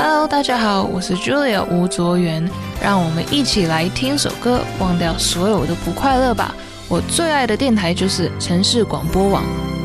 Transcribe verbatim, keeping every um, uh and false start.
Hello， 大家好，我是 Julia 吴卓源，让我们一起来听首歌，忘掉所有的不快乐吧。我最爱的电台就是城市广播网。